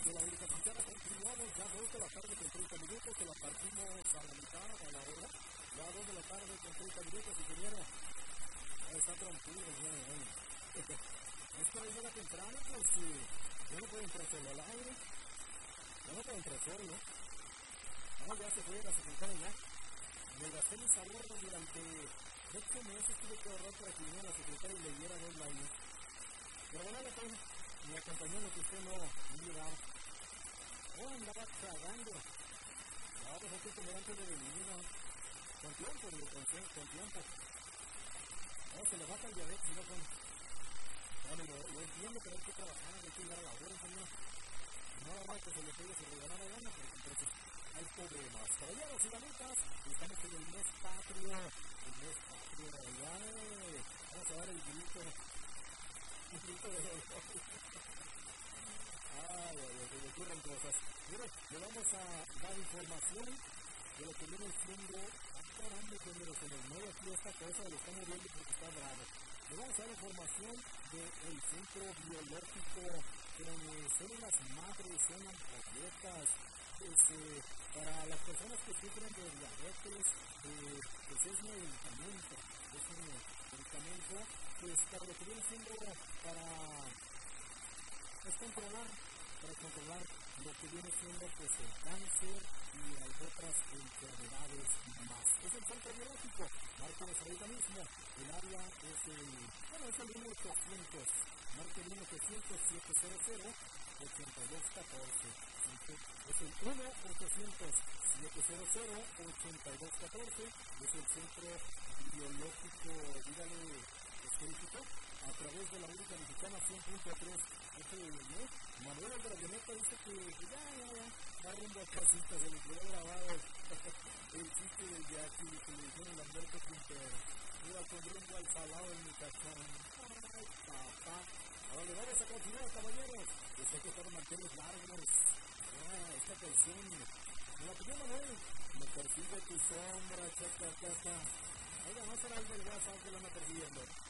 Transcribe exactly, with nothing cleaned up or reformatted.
de la única mexicana, continuamos ya dos de la tarde con treinta minutos, que la partimos a la mitad, a la hora, ya dos de la tarde con treinta minutos, ingeniero, está tranquilo, bueno, bueno. Es que hoy llega temprano, pues que yo no puedo entrar solo al aire, yo no puedo entrar solo, no, ya se fue la secretaria ya, me gasté mis ahorros durante ocho meses, tuve que ahorrar para que viniera la secretaria y le diera dos años, pero bueno, la pena, me acompañó lo que usted no miraba. Oh, andaba tragando. Ahora pues hay que comer antes de venir, ¿no? Con tiempo, digo, con, con tiempo. No, se le baja el diabetes, no con... Bueno, lo, lo entiendo, pero hay que trabajar, hay que llegar a la hora, señor. No habrá que se le pegue, se le gana la gana, porque entonces hay problemas. Caballeros y damitas, estamos en el mes patrio. El mes patrio, ya. Vamos a dar el grito. El grito de los... Ay, ay, ay, me ocurren cosas. Mire, le vamos a dar información de lo que viene siendo, caramba, señores, se nos mueve aquí esta cosa, lo estamos viendo porque está bravo. Le vamos a dar información del centro biológico, donde células madres son ampolletas, pues, eh, para las personas que sufren de diabetes, eh, pues es medicamento, es un medicamento, pues para lo que viene siendo para... es controlar, para controlar lo que viene siendo pues el cáncer y otras enfermedades más. Es el centro biológico, márquenos ahorita mismo, el área es el, bueno, es el uno ochocientos, marque el uno ochocientos, siete cero cero, ocho dos uno cuatro, es el uno ochocientos, siete cero cero, ocho dos uno cuatro, es el centro biológico, dígale, específico, a través de la única mexicana cien punto tres. Este, ¿no? Manuel de la Avioneta dice que ya, ya, ya, va rumbo a casitas, se le quedó grabado el chiste del Jackie, que le dijeron el Alberto Quintero, iba con rumbo al salado en mi cachón. Ay, papá. Ahora le vamos a continuar, caballeros. Pues hay que estar mantenerlos largos. Ah, esta canción, me la pidió Manuel, me persigue tu sombra, chaca, chaca. Oiga, no será el del WhatsApp que la anda persiguiendo.